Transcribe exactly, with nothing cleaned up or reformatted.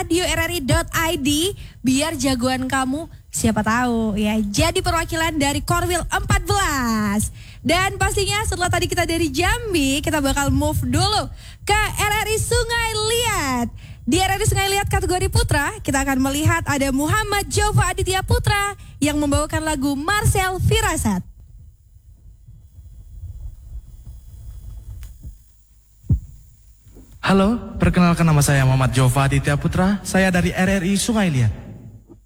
radio r r i dot i d biar jagoan kamu siapa tahu ya jadi perwakilan dari Korwil empat belas. Dan pastinya setelah tadi kita dari Jambi, kita bakal move dulu ke R R I Sungai Liat. Di R R I Sungai Liat kategori putra, kita akan melihat ada Muhammad Jova Aditya Putra yang membawakan lagu Marcel Firasat. Halo, perkenalkan nama saya Muhammad Jova Aditya Putra, saya dari R R I Sungai Liat.